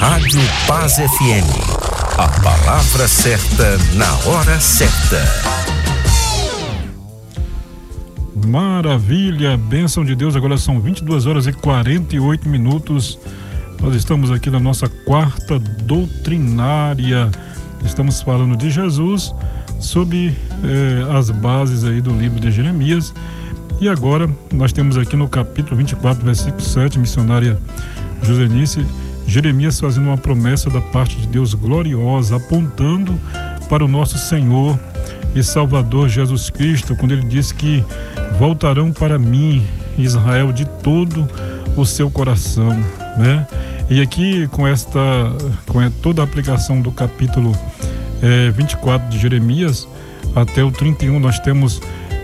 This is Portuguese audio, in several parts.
Rádio Paz FM. A palavra certa na hora certa. Maravilha, bênção de Deus. Agora são 22 horas e 48 minutos. Nós estamos aqui na nossa quarta doutrinária. Estamos falando de Jesus, sobre as bases aí do livro de Jeremias. E agora nós temos aqui no capítulo 24, versículo 7, missionária Josenice, Jeremias fazendo uma promessa da parte de Deus gloriosa, apontando para o nosso Senhor e Salvador Jesus Cristo, quando ele diz que voltarão para mim, Israel, de todo o seu coração, né? E aqui com toda a aplicação do capítulo 24 de Jeremias até o 31, nós temos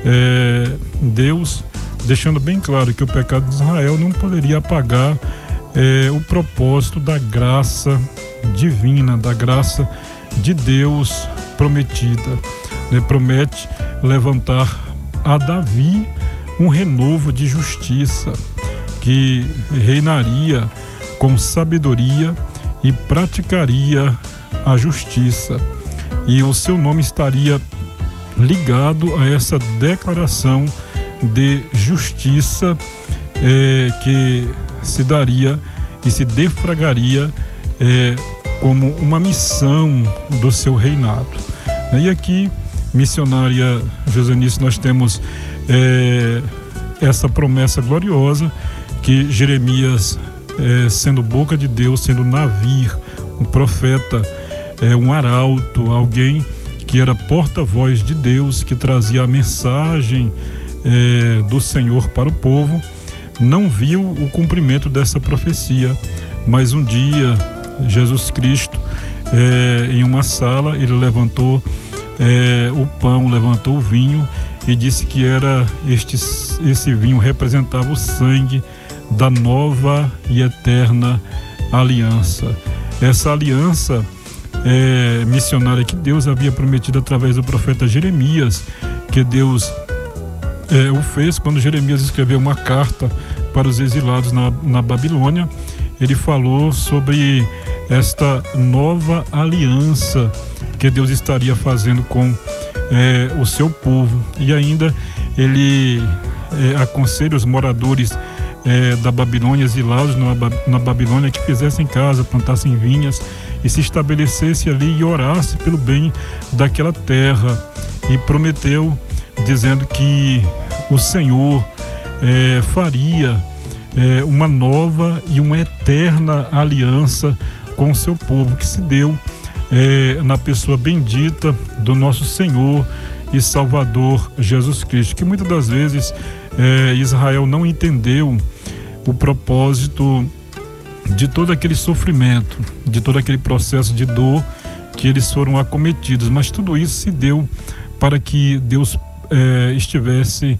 Deus deixando bem claro que o pecado de Israel não poderia apagar o propósito da graça divina, da graça de Deus prometida, né? Promete levantar a Davi um renovo de justiça, que reinaria com sabedoria e praticaria a justiça, e o seu nome estaria ligado a essa declaração de justiça que se daria e se defragaria como uma missão do seu reinado. E aqui, missionária Josenice, nós temos essa promessa gloriosa que Jeremias, sendo boca de Deus, sendo navio, um profeta, um arauto, alguém que era porta-voz de Deus, que trazia a mensagem do Senhor para o povo, não viu o cumprimento dessa profecia. Mas um dia, Jesus Cristo, em uma sala, ele levantou o pão, levantou o vinho e disse que esse vinho representava o sangue da nova e eterna aliança. Essa aliança missionária que Deus havia prometido através do profeta Jeremias, que Deus o fez quando Jeremias escreveu uma carta para os exilados na Babilônia. Ele falou sobre esta nova aliança que Deus estaria fazendo com o seu povo, e ainda ele aconselha os moradores da Babilônia, exilados na Babilônia, que fizessem casa, plantassem vinhas e se estabelecesse ali e orasse pelo bem daquela terra, e prometeu, dizendo que o Senhor faria uma nova e uma eterna aliança com o seu povo, que se deu na pessoa bendita do nosso Senhor e Salvador Jesus Cristo, que muitas das vezes Israel não entendeu o propósito de todo aquele sofrimento, de todo aquele processo de dor que eles foram acometidos, mas tudo isso se deu para que Deus estivesse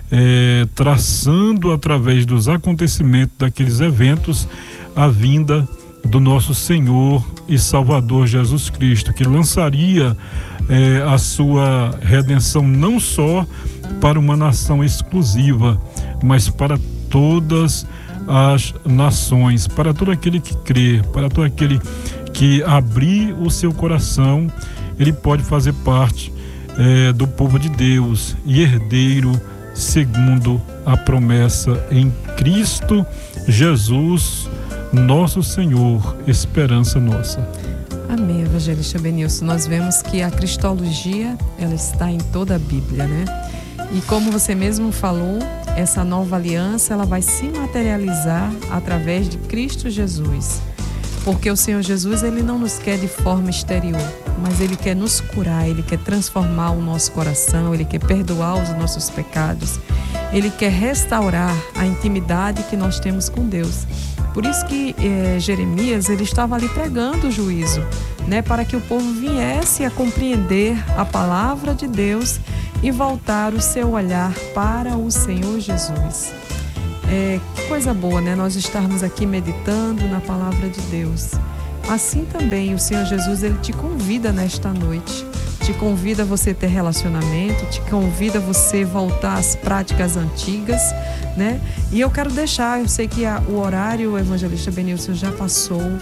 traçando através dos acontecimentos daqueles eventos a vinda do nosso Senhor e Salvador Jesus Cristo, que lançaria a sua redenção não só para uma nação exclusiva, mas para todas as nações, para todo aquele que crê, para todo aquele que abrir o seu coração, ele pode fazer parte do povo de Deus e herdeiro segundo a promessa em Cristo Jesus, nosso Senhor, esperança nossa. Amém, evangelista Benilson. Nós vemos que a cristologia, ela está em toda a Bíblia, né? E como você mesmo falou, essa nova aliança, ela vai se materializar através de Cristo Jesus. Porque o Senhor Jesus, ele não nos quer de forma exterior, mas ele quer nos curar, ele quer transformar o nosso coração, ele quer perdoar os nossos pecados, ele quer restaurar a intimidade que nós temos com Deus. Por isso que Jeremias, ele estava ali pregando o juízo, né, para que o povo viesse a compreender a palavra de Deus e voltar o seu olhar para o Senhor Jesus. Que coisa boa, né? Nós estarmos aqui meditando na palavra de Deus. Assim também o Senhor Jesus, ele te convida nesta noite. Te convida a você ter relacionamento, te convida a você voltar às práticas antigas, né? E eu quero deixar, eu sei que o horário, o evangelista Benilson, já passou,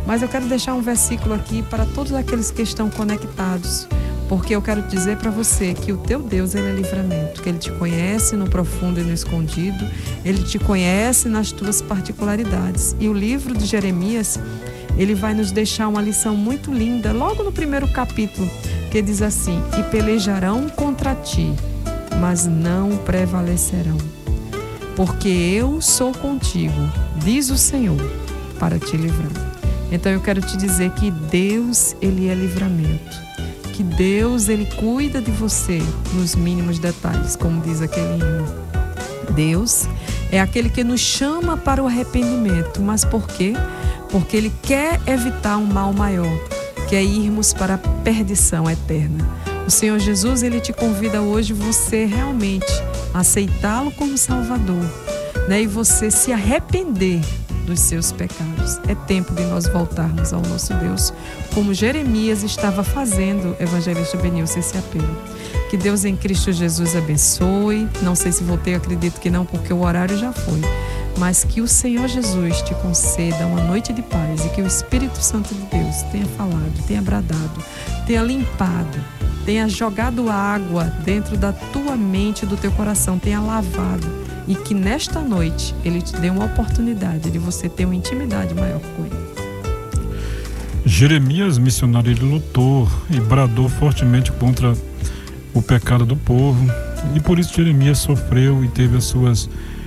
Mas eu quero deixar um versículo aqui para todos aqueles que estão conectados, porque eu quero dizer para você que o teu Deus, ele é livramento, que ele te conhece no profundo e no escondido, ele te conhece nas tuas particularidades. E o livro de Jeremias, ele vai nos deixar uma lição muito linda, logo no primeiro capítulo, que diz assim: e pelejarão contra ti, mas não prevalecerão, porque eu sou contigo, diz o Senhor, para te livrar. Então eu quero te dizer que Deus, ele é livramento, que Deus, ele cuida de você nos mínimos detalhes, como diz aquele hino. Deus é aquele que nos chama para o arrependimento, mas por quê? Porque ele quer evitar um mal maior, que é irmos para a perdição eterna. O Senhor Jesus, ele te convida hoje você realmente aceitá-lo como Salvador, né? E você se arrepender dos seus pecados. É tempo de nós voltarmos ao nosso Deus, como Jeremias estava fazendo, evangelista Benilson, esse apelo. Que Deus em Cristo Jesus abençoe. Não sei se voltei, acredito que não, porque o horário já foi. Mas que o Senhor Jesus te conceda uma noite de paz e que o Espírito Santo de Deus tenha falado, tenha bradado, tenha limpado, tenha jogado água dentro da tua mente e do teu coração, tenha lavado, e que nesta noite ele te dê uma oportunidade de você ter uma intimidade maior com ele. Jeremias, missionário, ele lutou e bradou fortemente contra o pecado do povo, e por isso Jeremias sofreu e teve as suas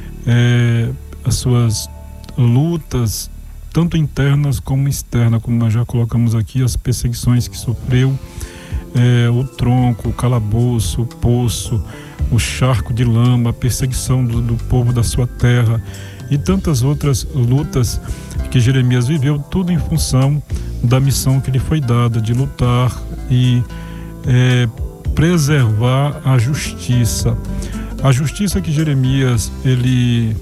lutas, tanto internas como externas, como nós já colocamos aqui, as perseguições que sofreu, o tronco, o calabouço, o poço, o charco de lama, a perseguição do povo da sua terra e tantas outras lutas que Jeremias viveu, tudo em função da missão que lhe foi dada de lutar e preservar a justiça. A justiça que Jeremias ele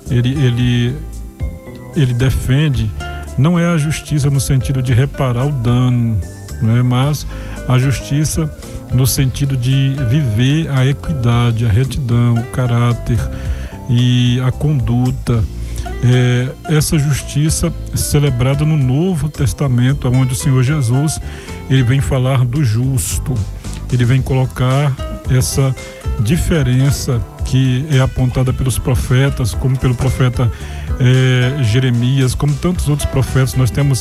defende não é a justiça no sentido de reparar o dano, né? Mas a justiça no sentido de viver a equidade, a retidão, o caráter e a conduta. Essa justiça celebrada no Novo Testamento, onde o Senhor Jesus ele vem falar do justo, ele vem colocar essa diferença que é apontada pelos profetas, como pelo profeta Jeremias, como tantos outros profetas. Nós temos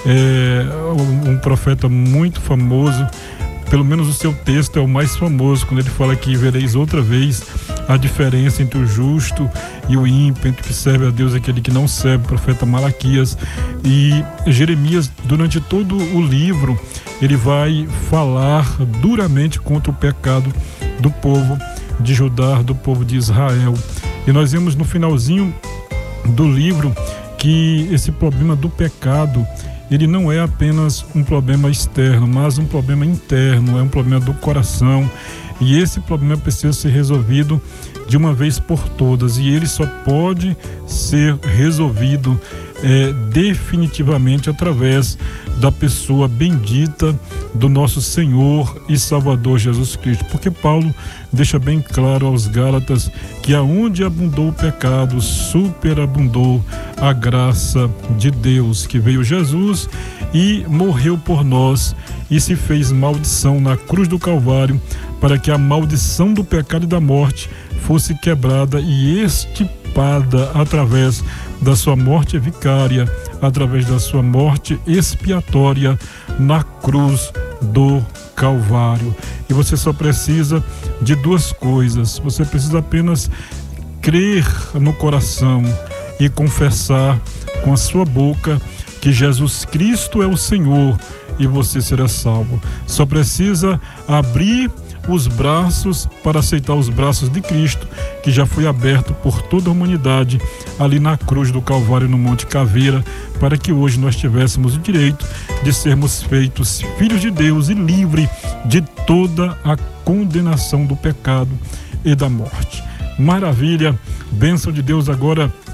um profeta muito famoso, pelo menos o seu texto é o mais famoso, quando ele fala que vereis outra vez a diferença entre o justo e o ímpio, entre o que serve a Deus e aquele que não serve, o profeta Malaquias. E Jeremias, durante todo o livro, ele vai falar duramente contra o pecado do povo de Judá, do povo de Israel. E nós vemos no finalzinho do livro que esse problema do pecado, ele não é apenas um problema externo, mas um problema interno, é um problema do coração, e esse problema precisa ser resolvido de uma vez por todas, e ele só pode ser resolvido definitivamente através da pessoa bendita do nosso Senhor e Salvador Jesus Cristo, porque Paulo deixa bem claro aos Gálatas que aonde abundou o pecado, superabundou a graça de Deus, que veio Jesus e morreu por nós e se fez maldição na cruz do Calvário, para que a maldição do pecado e da morte fosse quebrada e extirpada através da sua morte vicária, através da sua morte expiatória na cruz do Calvário. E você só precisa de duas coisas: você precisa apenas crer no coração e confessar com a sua boca que Jesus Cristo é o Senhor, e você será salvo. Só precisa abrir os braços para aceitar os braços de Cristo, que já foi aberto por toda a humanidade ali na cruz do Calvário, no Monte Caveira, para que hoje nós tivéssemos o direito de sermos feitos filhos de Deus e livre de toda a condenação do pecado e da morte. Maravilha, bênção de Deus agora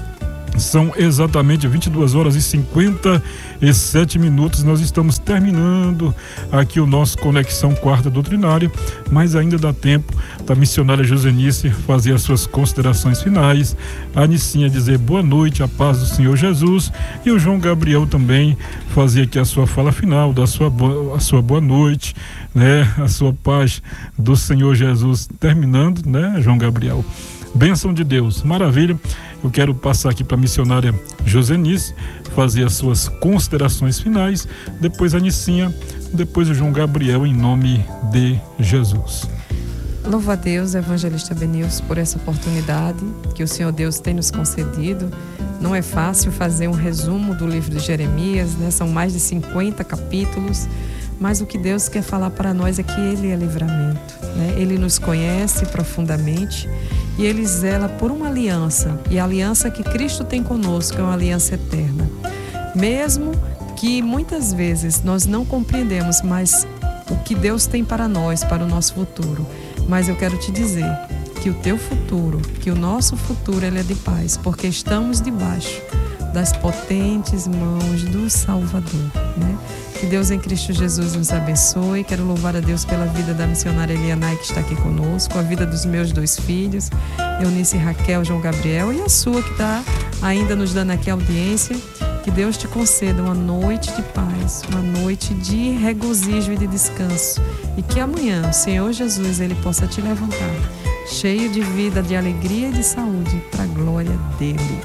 São exatamente 22 horas e 57 minutos. Nós estamos terminando aqui o nosso Conexão Quarta Doutrinária, mas ainda dá tempo da missionária Josenice fazer as suas considerações finais, a Nicinha dizer boa noite, a paz do Senhor Jesus, e o João Gabriel também fazer aqui a sua fala final, da sua boa noite, né? A sua paz do Senhor Jesus, terminando, né, João Gabriel? Bênção de Deus, maravilha. Eu quero passar aqui para a missionária Josenice fazer as suas considerações finais, depois a Nicinha, depois o João Gabriel, em nome de Jesus. Louvo a Deus, evangelista Benilson, por essa oportunidade que o Senhor Deus tem nos concedido. Não é fácil fazer um resumo do livro de Jeremias, né? São mais de 50 capítulos, mas o que Deus quer falar para nós é que Ele é livramento, né? Ele nos conhece profundamente e Ele zela por uma aliança, e a aliança que Cristo tem conosco é uma aliança eterna. Mesmo que muitas vezes nós não compreendemos mais o que Deus tem para nós, para o nosso futuro, mas eu quero te dizer que o teu futuro, que o nosso futuro, ele é de paz, porque estamos debaixo das potentes mãos do Salvador, né? Que Deus em Cristo Jesus nos abençoe. Quero louvar a Deus pela vida da missionária Elianai, que está aqui conosco, a vida dos meus 2 filhos, Eunice e Raquel, João Gabriel, e a sua que está ainda nos dando aqui audiência. Que Deus te conceda uma noite de paz, uma noite de regozijo e de descanso, e que amanhã o Senhor Jesus, Ele possa te levantar cheio de vida, de alegria e de saúde, para a glória dEle.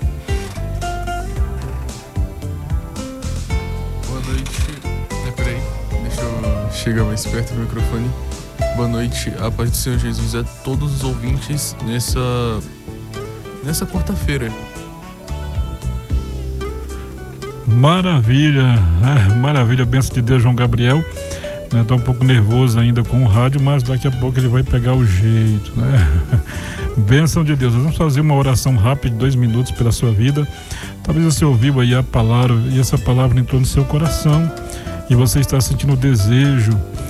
Boa noite. Peraí, deixa eu chegar mais perto do microfone. Boa noite, a paz do Senhor Jesus a todos os ouvintes nessa quarta-feira. Maravilha, maravilha, bênção de Deus, João Gabriel. Está um pouco nervoso ainda com o rádio, mas daqui a pouco ele vai pegar o jeito, né? Bênção de Deus. Nós vamos fazer uma oração rápida de 2 minutos pela sua vida. Talvez você ouviu aí a palavra e essa palavra entrou no seu coração e você está sentindo o desejo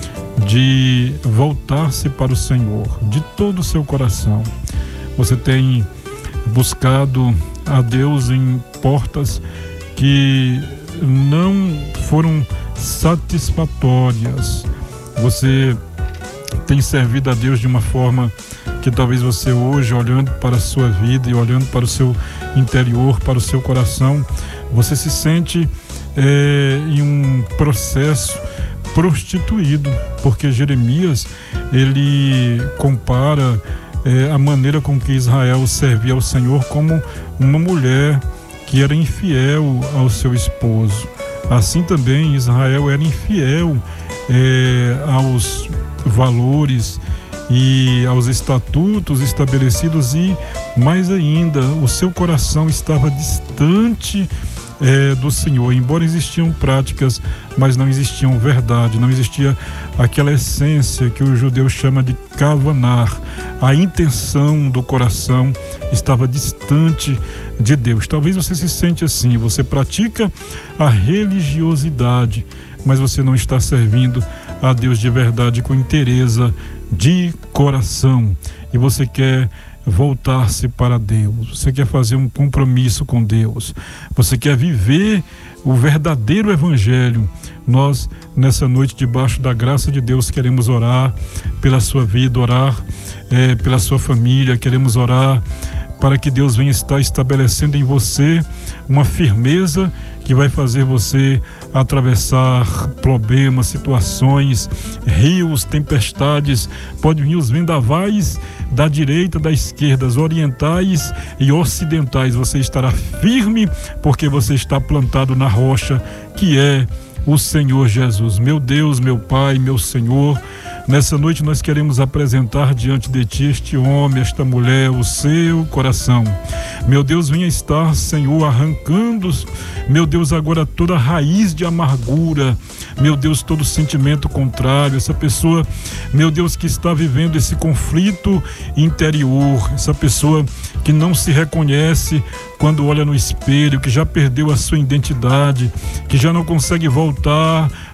de voltar-se para o Senhor de todo o seu coração. Você tem buscado a Deus em portas que não foram satisfatórias. Você tem servido a Deus de uma forma que talvez você hoje, olhando para a sua vida e olhando para o seu interior, para o seu coração, você se sente em um processo prostituído, porque Jeremias, ele compara a maneira com que Israel servia ao Senhor como uma mulher que era infiel ao seu esposo. Assim também Israel era infiel aos valores e aos estatutos estabelecidos, e mais ainda, o seu coração estava distante do Senhor. Embora existiam práticas, mas não existiam verdade, não existia aquela essência que o judeu chama de kavanar. A intenção do coração estava distante de Deus. Talvez você se sente assim, você pratica a religiosidade, mas você não está servindo a Deus de verdade, com inteireza de coração, e você quer voltar-se para Deus, você quer fazer um compromisso com Deus, você quer viver o verdadeiro evangelho. Nós, nessa noite, debaixo da graça de Deus, queremos orar pela sua vida, orar pela sua família, queremos orar para que Deus venha estar estabelecendo em você uma firmeza que vai fazer você atravessar problemas, situações, rios, tempestades. Pode vir os vendavais da direita, da esquerda, orientais e ocidentais. Você estará firme porque você está plantado na rocha, que é o Senhor Jesus. Meu Deus, meu Pai, meu Senhor, nessa noite nós queremos apresentar diante de Ti este homem, esta mulher, o seu coração. Meu Deus, venha estar, Senhor, arrancando, meu Deus, agora toda a raiz de amargura, meu Deus, todo sentimento contrário, essa pessoa, meu Deus, que está vivendo esse conflito interior, essa pessoa que não se reconhece quando olha no espelho, que já perdeu a sua identidade, que já não consegue voltar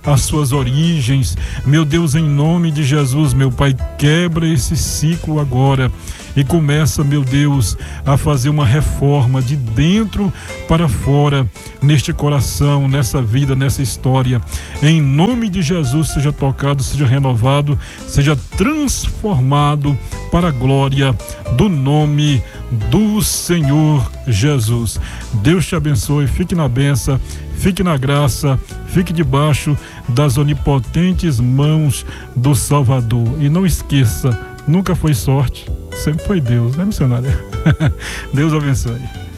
as suas origens. Meu Deus, em nome de Jesus, meu Pai, quebra esse ciclo agora e começa, meu Deus, a fazer uma reforma de dentro para fora, neste coração, nessa vida, nessa história. Em nome de Jesus, seja tocado, seja renovado, seja transformado para a glória do nome do Senhor Jesus. Deus te abençoe, fique na bênção, fique na graça, fique debaixo das onipotentes mãos do Salvador. E não esqueça, nunca foi sorte, sempre foi Deus, né, missionária? Deus abençoe.